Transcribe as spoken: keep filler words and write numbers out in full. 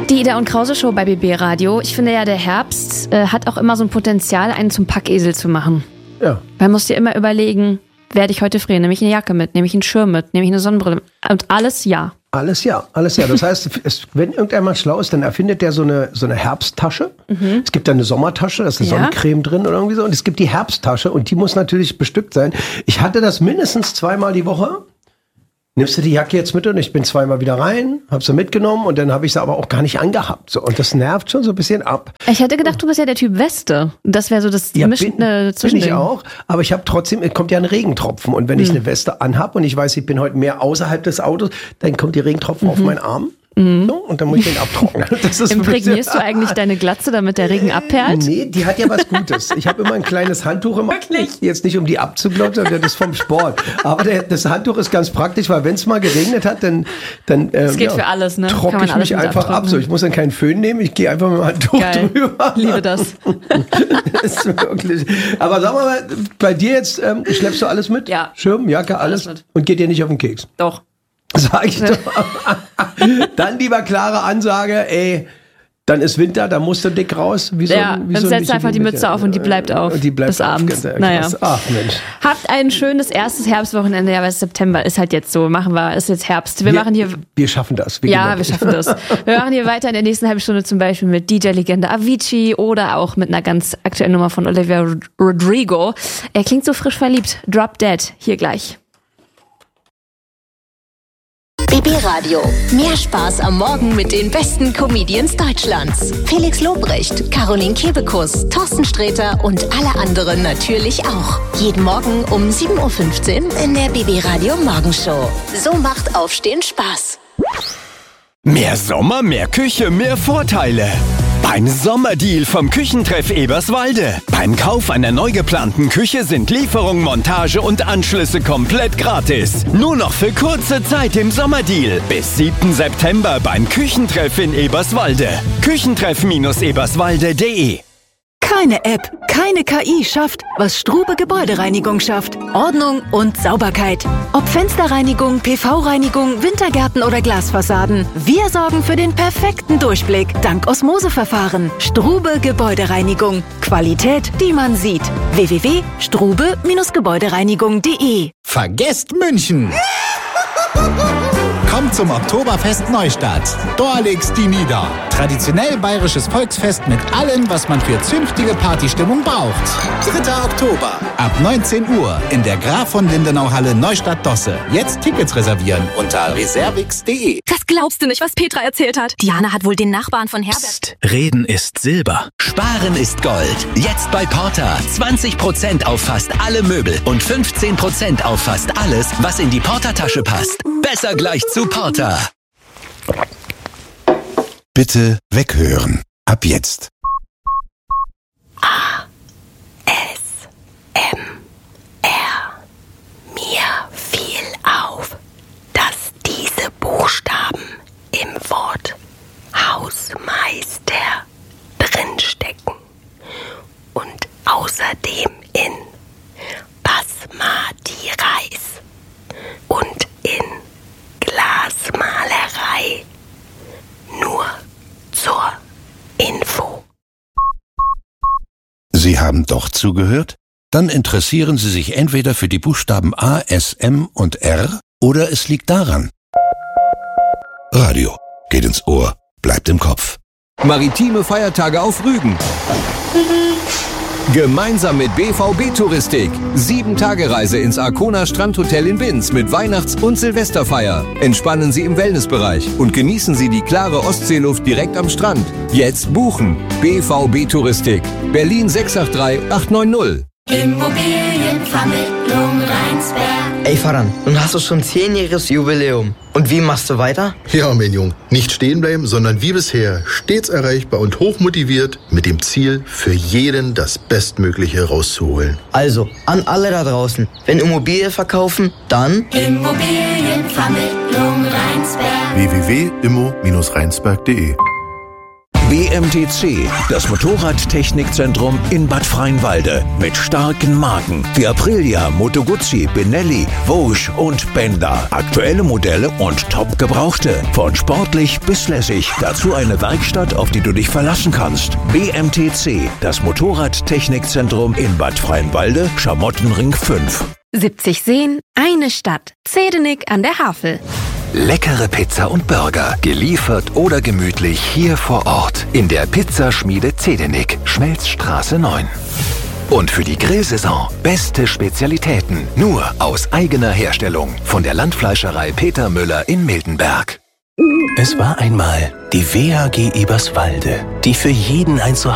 Die Ida und Krause Show bei B B Radio. Ich finde ja, der Herbst äh, hat auch immer so ein Potenzial, einen zum Packesel zu machen. Ja. Man muss dir immer überlegen, werde ich heute frieren? Nehme ich eine Jacke mit? Nehme ich einen Schirm mit? Nehme ich eine Sonnenbrille? Und alles ja. Alles ja, alles ja. Das heißt, es, wenn irgendjemand mal schlau ist, dann erfindet der so eine, so eine Herbsttasche. Mhm. Es gibt ja eine Sommertasche, da ist eine ja. Sonnencreme drin oder irgendwie so. Und es gibt die Herbsttasche und die muss natürlich bestückt sein. Ich hatte das mindestens zweimal die Woche. Nimmst du die Jacke jetzt mit? Und ich bin zweimal wieder rein, hab sie mitgenommen und dann habe ich sie aber auch gar nicht angehabt. So, und das nervt schon so ein bisschen ab. Ich hätte gedacht, du bist ja der Typ Weste. Das wäre so das ja, Mischen, bin, äh, bin ich auch, aber ich habe trotzdem, es kommt ja ein Regentropfen. Und wenn hm. ich eine Weste anhab und ich weiß, ich bin heute mehr außerhalb des Autos, dann kommt die Regentropfen mhm. auf meinen Arm. Mhm. So, und dann muss ich den abtrocknen. Das ist Imprägnierst du eigentlich deine Glatze, damit der Regen abperlt? Nee, die hat ja was Gutes. Ich habe immer ein kleines Handtuch im Wirklich? Jetzt nicht um die abzuglotzen, das ist vom Sport. Aber der, das Handtuch ist ganz praktisch, weil wenn es mal geregnet hat, dann, dann äh, das geht ja, für alles, ne? trockne ich mich einfach ab. So, ich muss dann keinen Föhn nehmen, ich gehe einfach mit dem Handtuch Geil. drüber. Liebe das. Das ist wirklich. Aber sag mal, bei dir jetzt, ähm, schleppst du alles mit? Ja. Schirm, Jacke, alles? alles mit. Und geht dir nicht auf den Keks? Doch. Sag ich doch. Dann lieber klare Ansage, ey, dann ist Winter, dann musst du dick raus. Wie so ja, ein, wie dann so setzt einfach die Mütze auf und die bleibt auf. Und die bleibt bis auf, abends. Ganz, naja. krass. Ach Mensch. Habt ein schönes erstes Herbstwochenende. Ja, weil September ist halt jetzt so. Machen wir, ist jetzt Herbst. Wir, wir machen hier. Wir schaffen das. Wir ja, wir schaffen das. Wir machen hier weiter in der nächsten halben Stunde zum Beispiel mit D J-Legende Avicii oder auch mit einer ganz aktuellen Nummer von Olivia Rodrigo. Er klingt so frisch verliebt. Drop Dead. Hier gleich. B B Radio. Mehr Spaß am Morgen mit den besten Comedians Deutschlands. Felix Lobrecht, Caroline Kebekus, Thorsten Sträter und alle anderen natürlich auch. Jeden Morgen um sieben Uhr fünfzehn in der B B Radio Morgenshow. So macht Aufstehen Spaß. Mehr Sommer, mehr Küche, mehr Vorteile. Beim Sommerdeal vom Küchentreff Eberswalde. Beim Kauf einer neu geplanten Küche sind Lieferung, Montage und Anschlüsse komplett gratis. Nur noch für kurze Zeit im Sommerdeal. Bis siebten September beim Küchentreff in Eberswalde. Küchentreff Eberswalde punkt de. Keine App, keine K I schafft, was Strube Gebäudereinigung schafft. Ordnung und Sauberkeit. Ob Fensterreinigung, P V-Reinigung, Wintergärten oder Glasfassaden. Wir sorgen für den perfekten Durchblick. Dank Osmoseverfahren. Strube Gebäudereinigung. Qualität, die man sieht. w w w punkt strube Gebäudereinigung punkt de. Vergesst München! Kommt zum Oktoberfest Neustadt. Da legt's die nieder. Traditionell bayerisches Volksfest mit allem, was man für zünftige Partystimmung braucht. dritter Oktober. Ab neunzehn Uhr in der Graf von Lindenau Halle Neustadt-Dosse. Jetzt Tickets reservieren unter reservix punkt de. Das glaubst du nicht, was Petra erzählt hat. Diana hat wohl den Nachbarn von Herbert... Psst. Reden ist Silber. Sparen ist Gold. Jetzt bei Porter. zwanzig Prozent auf fast alle Möbel und fünfzehn Prozent auf fast alles, was in die Porter-Tasche passt. Besser gleich zu Porter. Bitte weghören. Ab jetzt. A. S. M. R. Mir fiel auf, dass diese Buchstaben im Wort Hausmeister drinstecken und außerdem in Basmati Reis und in Glasmalerei. Nur zur Info. Sie haben doch zugehört? Dann interessieren Sie sich entweder für die Buchstaben A, S, M und R oder es liegt daran. Radio geht ins Ohr, bleibt im Kopf. Maritime Feiertage auf Rügen. Gemeinsam mit B V B Touristik. Sieben Tage Reise ins Arkona Strandhotel in Binz mit Weihnachts- und Silvesterfeier. Entspannen Sie im Wellnessbereich und genießen Sie die klare Ostseeluft direkt am Strand. Jetzt buchen. B V B Touristik. Berlin sechs acht drei acht neun null. Immobilienvermittlung Rheinsberg. Ey Faran, nun hast du schon zehnjähriges Jubiläum. Und wie machst du weiter? Ja, mein Junge, nicht stehen bleiben, sondern wie bisher stets erreichbar und hochmotiviert mit dem Ziel, für jeden das Bestmögliche rauszuholen. Also, an alle da draußen, wenn Immobilie verkaufen, dann Immobilienvermittlung Rheinsberg. w w w punkt immo Bindestrich rheinsberg punkt de B M T C, das Motorradtechnikzentrum in Bad Freienwalde. Mit starken Marken wie Aprilia, Moto Guzzi, Benelli, Vosges und Benda. Aktuelle Modelle und top gebrauchte. Von sportlich bis lässig. Dazu eine Werkstatt, auf die du dich verlassen kannst. B M T C, das Motorradtechnikzentrum in Bad Freienwalde, Schamottenring fünf. siebzig Seen, eine Stadt. Zedenik an der Havel. Leckere Pizza und Burger, geliefert oder gemütlich hier vor Ort. In der Pizzaschmiede Zedenik, Schmelzstraße neun. Und für die Grillsaison beste Spezialitäten, nur aus eigener Herstellung. Von der Landfleischerei Peter Müller in Miltenberg. Es war einmal die W A G Eberswalde, die für jeden ein Zuhause